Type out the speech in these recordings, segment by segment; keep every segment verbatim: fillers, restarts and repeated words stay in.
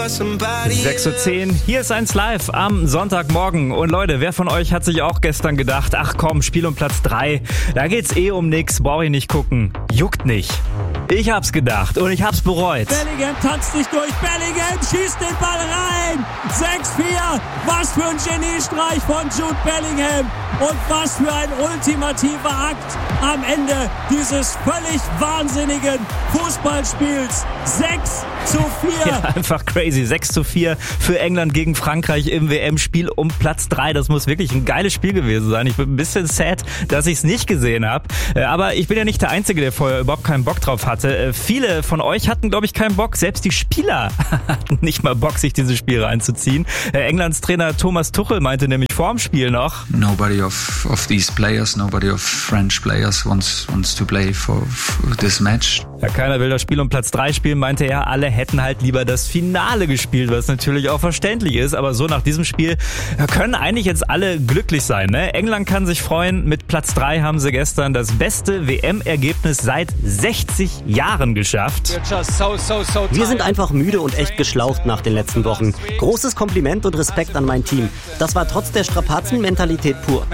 sechs Uhr zehn, hier ist eins live am Sonntagmorgen. Und Leute, wer von euch hat sich auch gestern gedacht, ach komm, Spiel um Platz drei, da geht's eh um nix, brauch ich nicht gucken. Juckt nicht. Ich hab's gedacht und ich hab's bereut. Bellingham tanzt sich durch, Bellingham schießt den Ball rein. sechs vier, was für ein Geniestreich von Jude Bellingham. Und was für ein ultimativer Akt am Ende dieses völlig wahnsinnigen Fußballspiels. sechs zu vier. Ja, einfach crazy. sechs zu vier für England gegen Frankreich im W M-Spiel um Platz drei. Das muss wirklich ein geiles Spiel gewesen sein. Ich bin ein bisschen sad, dass ich es nicht gesehen habe. Aber ich bin ja nicht der Einzige, der vorher überhaupt keinen Bock drauf hatte. Viele von euch hatten, glaube ich, keinen Bock. Selbst die Spieler hatten nicht mal Bock, sich dieses Spiel reinzuziehen. Englands Trainer Thomas Tuchel meinte nämlich vorm Spiel noch: Nobody of, of these players, nobody of French players wants, wants to play for, for this match. Ja, keiner will das Spiel um Platz drei spielen, meinte er. Alle hätten halt lieber das Finale gespielt, was natürlich auch verständlich ist. Aber so nach diesem Spiel können eigentlich jetzt alle glücklich sein, ne? England kann sich freuen. Mit Platz drei haben sie gestern das beste W M-Ergebnis seit sechzig Jahren geschafft. Wir sind einfach müde und echt geschlaucht nach den letzten Wochen. Großes Kompliment und Respekt an mein Team. Das war trotz der Strapazen Mentalität pur.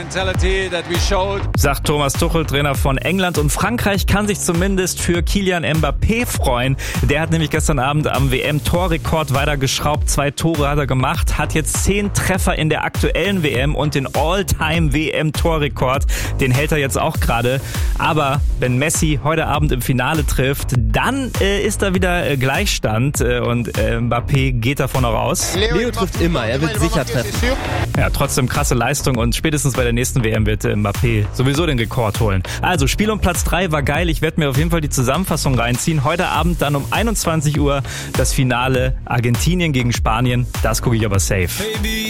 Sagt Thomas Tuchel, Trainer von England. Und Frankreich kann sich zumindest für Kylian Mbappé freuen. Der hat nämlich gestern Abend am W M-Torrekord weitergeschraubt. Zwei Tore hat er gemacht, hat jetzt zehn Treffer in der aktuellen W M und den All-Time-W M-Torrekord. Den hält er jetzt auch gerade. Aber wenn Messi heute Abend im Finale trifft, dann äh, ist da wieder äh, Gleichstand äh, und äh, Mbappé geht davon auch raus. Leo trifft immer, er wird sicher treffen. Ja, trotzdem krasse Leistung und spätestens bei der nächsten W M wird äh, Mbappé sowieso den Rekord holen. Also, Spiel um Platz drei war geil. Ich werde mir auf jeden Fall die Zusammenfassung reinziehen. Heute Abend dann um einundzwanzig Uhr das Finale Argentinien gegen Spanien. Das gucke ich aber safe.